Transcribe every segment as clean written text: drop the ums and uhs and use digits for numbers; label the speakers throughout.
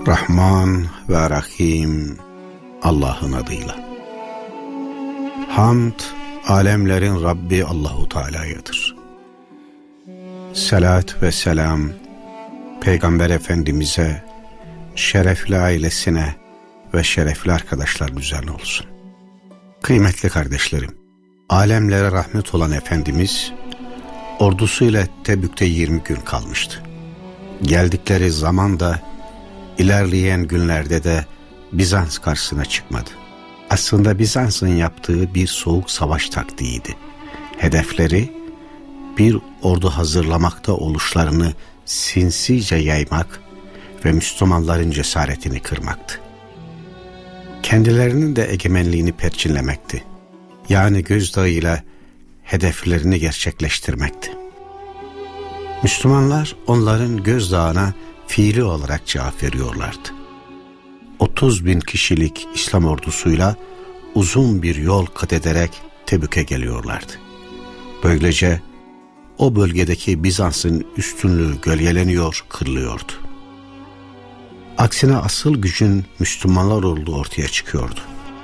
Speaker 1: Rahman ve Rahim Allah'ın adıyla. Hamd, alemlerin Rabbi Allahu Teala'yadır. Salat ve selam Peygamber Efendimiz'e, şerefli ailesine ve şerefli arkadaşların üzerine olsun. Kıymetli kardeşlerim, alemlere rahmet olan Efendimiz ordusuyla Tebük'te 20 gün kalmıştı. Geldikleri zaman da ilerleyen günlerde de Bizans karşısına çıkmadı. Aslında Bizans'ın yaptığı bir soğuk savaş taktiğiydi. Hedefleri bir ordu hazırlamakta oluşlarını sinsice yaymak ve Müslümanların cesaretini kırmaktı. Kendilerinin de egemenliğini perçinlemekti. Yani gözdağıyla hedeflerini gerçekleştirmekti. Müslümanlar onların gözdağına fiili olarak cevap veriyorlardı. 30.000 kişilik İslam ordusuyla uzun bir yol kat ederek Tebük'e geliyorlardı. Böylece o bölgedeki Bizans'ın üstünlüğü gölgeleniyor, kırılıyordu. Aksine asıl gücün Müslümanlar olduğu ortaya çıkıyordu.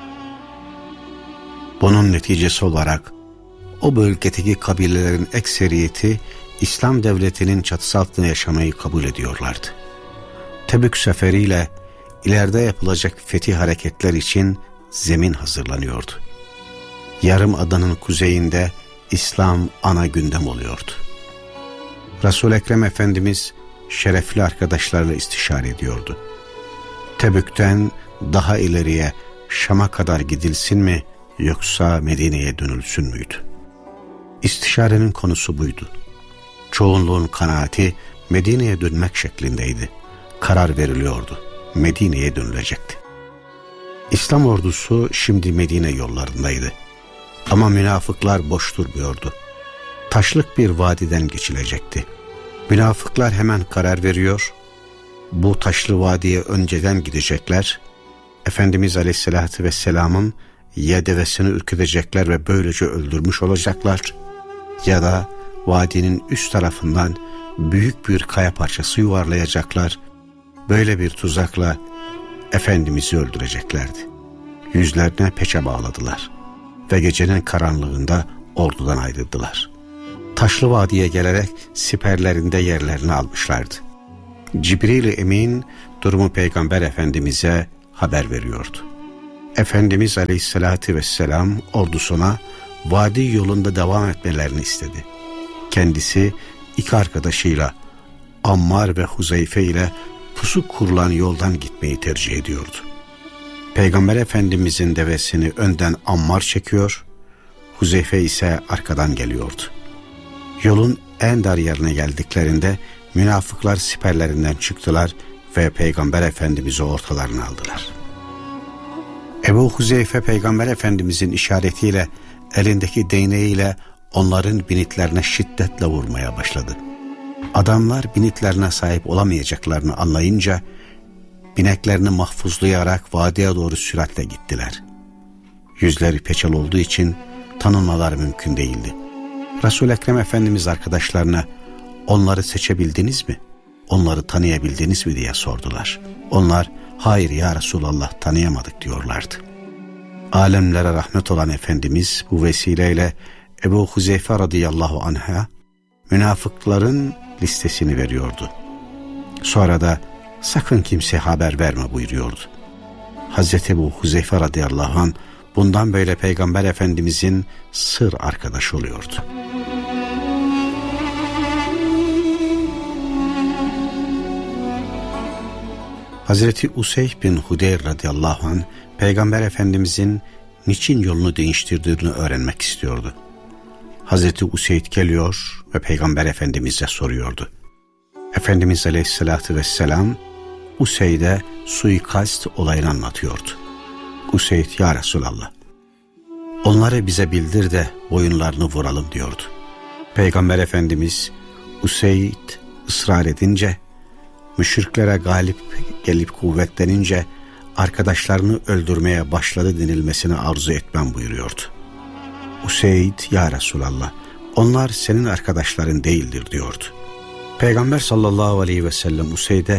Speaker 1: Bunun neticesi olarak o bölgedeki kabilelerin ekseriyeti İslam devletinin çatısı altında yaşamayı kabul ediyorlardı. Tebük seferiyle ileride yapılacak fetih hareketler için zemin hazırlanıyordu. Yarımada'nın kuzeyinde İslam ana gündem oluyordu. Resul-i Ekrem Efendimiz şerefli arkadaşlarla istişare ediyordu. Tebük'ten daha ileriye Şam'a kadar gidilsin mi yoksa Medine'ye dönülsün müydü? İstişarenin konusu buydu. Çoğunluğun kanaati Medine'ye dönmek şeklindeydi. Karar veriliyordu. Medine'ye dönülecekti. İslam ordusu şimdi Medine yollarındaydı. Ama münafıklar boş durmuyordu. Taşlık bir vadiden geçilecekti. Münafıklar hemen karar veriyor. Bu taşlı vadiye önceden gidecekler. Efendimiz Aleyhisselatü Vesselam'ın ya devesini ürkütecekler ve böylece öldürmüş olacaklar, ya da vadinin üst tarafından büyük bir kaya parçası yuvarlayacaklar. Böyle bir tuzakla Efendimiz'i öldüreceklerdi. Yüzlerine peçe bağladılar ve gecenin karanlığında ordudan ayrıldılar. Taşlı vadiye gelerek siperlerinde yerlerini almışlardı. Cibril-i Emin durumu Peygamber Efendimiz'e haber veriyordu. Efendimiz Aleyhisselatü Vesselam ordusuna vadi yolunda devam etmelerini istedi. Kendisi iki arkadaşıyla Ammar ve Huzeyfe ile pusu kurulan yoldan gitmeyi tercih ediyordu. Peygamber Efendimizin devesini önden Ammar çekiyor, Huzeyfe ise arkadan geliyordu. Yolun en dar yerine geldiklerinde münafıklar siperlerinden çıktılar ve Peygamber Efendimiz'i ortalarına aldılar. Ebu Huzeyfe Peygamber Efendimizin işaretiyle elindeki değneğiyle onların binitlerine şiddetle vurmaya başladı. Adamlar binitlerine sahip olamayacaklarını anlayınca bineklerini mahfuzlayarak vadiye doğru süratle gittiler. Yüzleri peçel olduğu için tanınmaları mümkün değildi. Resul-i Ekrem Efendimiz arkadaşlarına onları seçebildiniz mi? Onları tanıyabildiniz mi diye sordular. Onlar hayır ya Resulallah tanıyamadık diyorlardı. Alemlere rahmet olan Efendimiz bu vesileyle Ebu Huzeyfe radıyallahu anh'a münafıkların listesini veriyordu. Sonra da sakın kimseye haber verme buyuruyordu. Hazreti Ebu Huzeyfe radıyallahu anh bundan böyle Peygamber Efendimizin sır arkadaşı oluyordu. Hazreti Useyh bin Hudeyr radıyallahu anh Peygamber Efendimizin niçin yolunu değiştirdiğini öğrenmek istiyordu. Hazreti Useyd geliyor ve Peygamber Efendimiz'e soruyordu. Efendimiz Aleyhisselatü Vesselam Useyd'e suikast olayını anlatıyordu. Useyd ya Resulallah onları bize bildir de boyunlarını vuralım diyordu. Peygamber Efendimiz Useyd ısrar edince, müşriklere galip gelip kuvvetlenince arkadaşlarını öldürmeye başladı denilmesini arzu etmem buyuruyordu. Useyd ya Resulallah onlar senin arkadaşların değildir diyordu. Peygamber sallallahu aleyhi ve sellem Useyd'e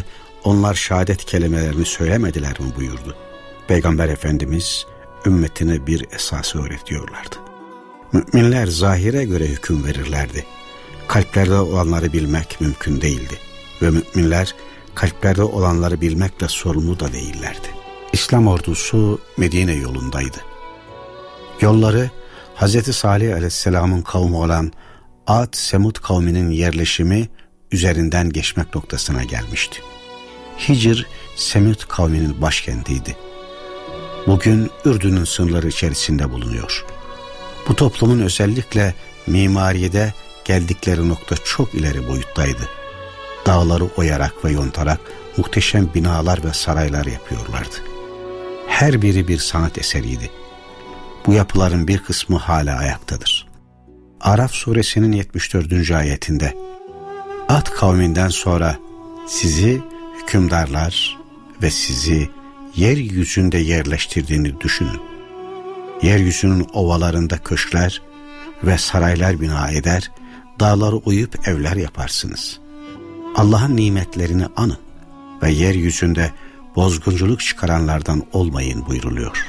Speaker 1: onlar şehadet kelimelerini söylemediler mi buyurdu. Peygamber Efendimiz ümmetine bir esası öğretiyorlardı. Müminler zahire göre hüküm verirlerdi. Kalplerde olanları bilmek mümkün değildi. Ve müminler kalplerde olanları bilmekle sorumlu da değillerdi. İslam ordusu Medine yolundaydı. Yolları Hz. Salih Aleyhisselam'ın kavmi olan Ad Semud kavminin yerleşimi üzerinden geçmek noktasına gelmişti. Hicr, Semud kavminin başkentiydi. Bugün Ürdün'ün sınırları içerisinde bulunuyor. Bu toplumun özellikle mimaride geldikleri nokta çok ileri boyuttaydı. Dağları oyarak ve yontarak muhteşem binalar ve saraylar yapıyorlardı. Her biri bir sanat eseriydi. Bu yapıların bir kısmı hala ayaktadır. Araf suresinin 74. ayetinde Ad kavminden sonra sizi hükümdarlar ve sizi yeryüzünde yerleştirdiğini düşünün. Yeryüzünün ovalarında köşkler ve saraylar bina eder, dağları oyup evler yaparsınız. Allah'ın nimetlerini anın ve yeryüzünde bozgunculuk çıkaranlardan olmayın buyruluyor.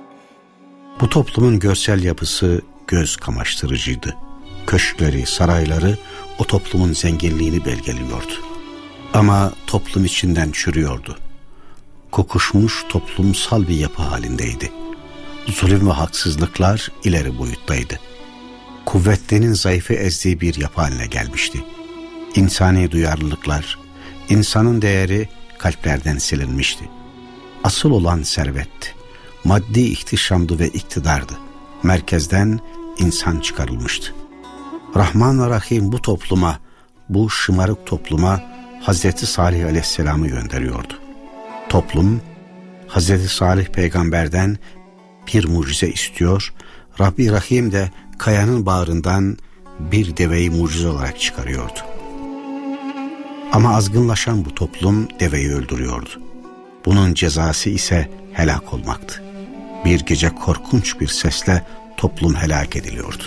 Speaker 1: Bu toplumun görsel yapısı göz kamaştırıcıydı. Köşkleri, sarayları o toplumun zenginliğini belgeliyordu. Ama toplum içinden çürüyordu. Kokuşmuş toplumsal bir yapı halindeydi. Zulüm ve haksızlıklar ileri boyuttaydı. Kuvvetlinin zayıfı ezdiği bir yapı haline gelmişti. İnsani duyarlılıklar, insanın değeri kalplerden silinmişti. Asıl olan servet, maddi ihtişamdı ve iktidardı. Merkezden insan çıkarılmıştı. Rahman ve Rahim bu topluma, bu şımarık topluma Hazreti Salih Aleyhisselam'ı gönderiyordu. Toplum, Hazreti Salih peygamberden bir mucize istiyor, Rabbi Rahim de kayanın bağrından bir deveyi mucize olarak çıkarıyordu. Ama azgınlaşan bu toplum deveyi öldürüyordu. Bunun cezası ise helak olmaktı. Bir gece korkunç bir sesle toplum helak ediliyordu.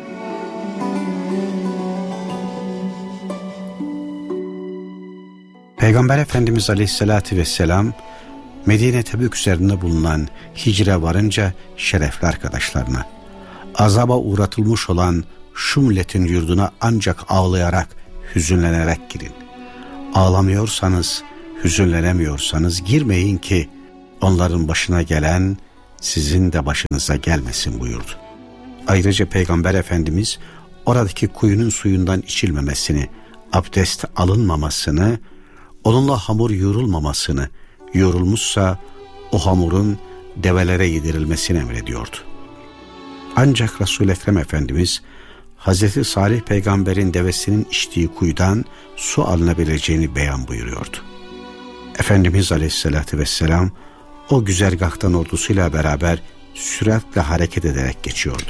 Speaker 1: Peygamber Efendimiz Aleyhisselatü Vesselam Medine Tebük üzerinde bulunan Hicre varınca şerefli arkadaşlarına, azaba uğratılmış olan şu milletin yurduna ancak ağlayarak, hüzünlenerek girin. Ağlamıyorsanız, hüzünlenemiyorsanız girmeyin ki onların başına gelen sizin de başınıza gelmesin buyurdu. Ayrıca Peygamber Efendimiz oradaki kuyunun suyundan içilmemesini, abdest alınmamasını, onunla hamur yoğrulmamasını, yoğrulmuşsa o hamurun develere yedirilmesini emrediyordu. Ancak Resul-i Ekrem Efendimiz Hazreti Salih peygamberin devesinin içtiği kuyudan su alınabileceğini beyan buyuruyordu. Efendimiz Aleyhisselatü Vesselam o güzergahtan ordusuyla beraber süratle hareket ederek geçiyordu.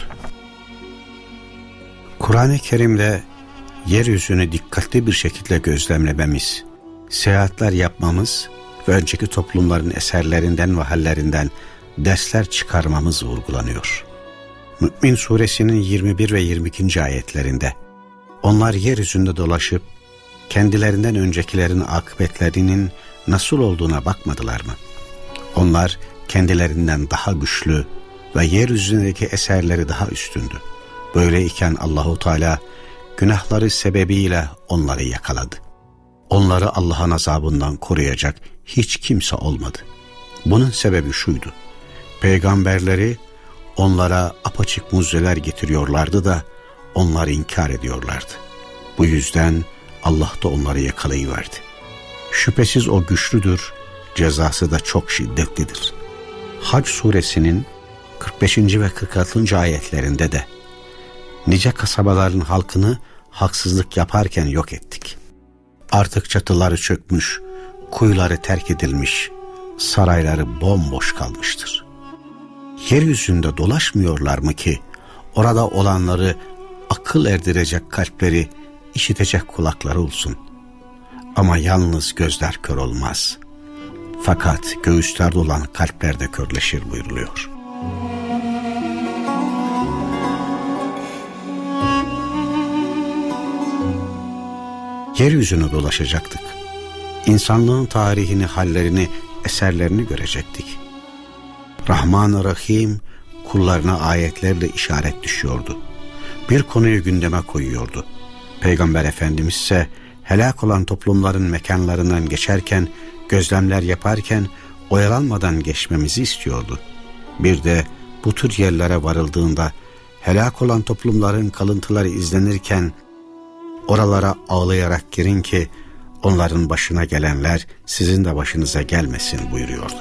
Speaker 1: Kur'an-ı Kerim'de yeryüzünü dikkatli bir şekilde gözlemlememiz, seyahatler yapmamız ve önceki toplumların eserlerinden ve hallerinden dersler çıkarmamız vurgulanıyor. Mü'min suresinin 21 ve 22. ayetlerinde onlar yeryüzünde dolaşıp kendilerinden öncekilerin akıbetlerinin nasıl olduğuna bakmadılar mı? Onlar kendilerinden daha güçlü ve yeryüzündeki eserleri daha üstündü. Böyleyken Allahu Teala günahları sebebiyle onları yakaladı. Onları Allah'ın azabından koruyacak hiç kimse olmadı. Bunun sebebi şuydu: peygamberleri onlara apaçık mucizeler getiriyorlardı da onlar inkar ediyorlardı. Bu yüzden Allah da onları yakalayıverdi. Şüphesiz o güçlüdür, cezası da çok şiddetlidir. Hac suresinin 45. ve 46. ayetlerinde de nice kasabaların halkını haksızlık yaparken yok ettik. Artık çatıları çökmüş, kuyuları terk edilmiş, sarayları bomboş kalmıştır. Yeryüzünde dolaşmıyorlar mı ki orada olanları akıl erdirecek kalpleri, işitecek kulakları olsun? Ama yalnız gözler kör olmaz. Fakat göğüslerde olan kalpler de körleşir buyuruluyor. Yeryüzünü dolaşacaktık. İnsanlığın tarihini, hallerini, eserlerini görecektik. Rahman-ı Rahim kullarına ayetlerle işaret düşüyordu. Bir konuyu gündeme koyuyordu. Peygamber Efendimiz ise helak olan toplumların mekanlarından geçerken, gözlemler yaparken oyalanmadan geçmemizi istiyordu. Bir de bu tür yerlere varıldığında helak olan toplumların kalıntıları izlenirken oralara ağlayarak girin ki onların başına gelenler sizin de başınıza gelmesin buyuruyordu.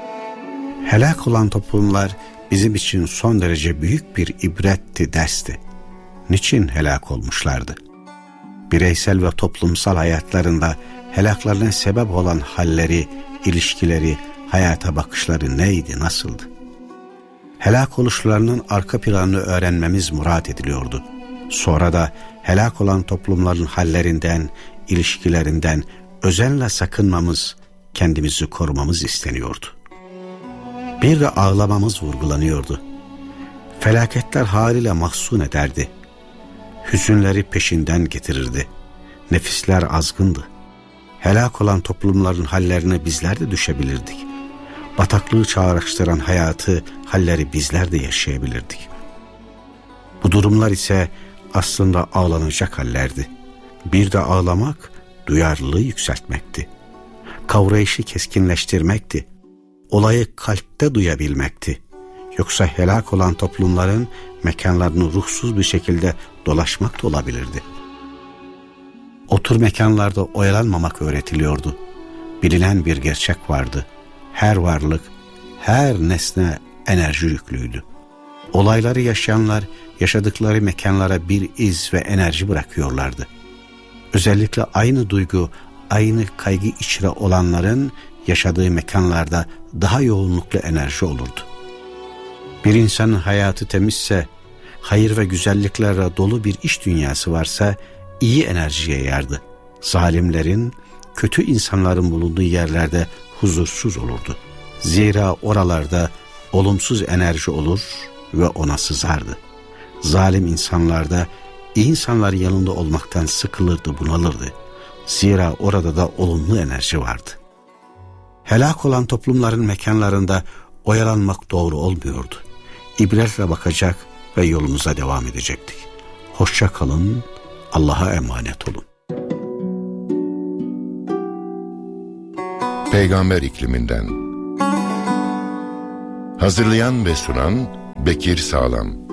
Speaker 1: Helak olan toplumlar bizim için son derece büyük bir ibretti, dersti. Niçin helak olmuşlardı? Bireysel ve toplumsal hayatlarında helaklarına sebep olan halleri, ilişkileri, hayata bakışları neydi, nasıldı? Helak oluşlarının arka planını öğrenmemiz murat ediliyordu. Sonra da helak olan toplumların hallerinden, ilişkilerinden özenle sakınmamız, kendimizi korumamız isteniyordu. Bir de ağlamamız vurgulanıyordu. Felaketler haliyle mahzun ederdi. Hüzünleri peşinden getirirdi. Nefisler azgındı. Helak olan toplumların hallerine bizler de düşebilirdik. Bataklığı çağrıştıran hayatı, halleri bizler de yaşayabilirdik. Bu durumlar ise aslında ağlanacak hallerdi. Bir de ağlamak, duyarlılığı yükseltmekti. Kavrayışı keskinleştirmekti. Olayı kalpte duyabilmekti. Yoksa helak olan toplumların mekanlarını ruhsuz bir şekilde dolaşmak da olabilirdi. O tür mekanlarda oyalanmamak öğretiliyordu. Bilinen bir gerçek vardı. Her varlık, her nesne enerji yüklüydü. Olayları yaşayanlar yaşadıkları mekanlara bir iz ve enerji bırakıyorlardı. Özellikle aynı duygu, aynı kaygı içre olanların yaşadığı mekanlarda daha yoğunluklu enerji olurdu. Bir insanın hayatı temizse, hayır ve güzelliklerle dolu bir iç dünyası varsa iyi enerji yayardı. Zalimlerin, kötü insanların bulunduğu yerlerde huzursuz olurdu. Zira oralarda olumsuz enerji olur ve ona sızardı. Zalim insanlarda iyi insanların yanında olmaktan sıkılırdı, bunalırdı. Zira orada da olumlu enerji vardı. Helak olan toplumların mekanlarında oyalanmak doğru olmuyordu. İbretle bakacak ve yolumuza devam edecektik. Hoşça kalın, Allah'a emanet olun.
Speaker 2: Peygamber ikliminden. Hazırlayan ve sunan Bekir Sağlam.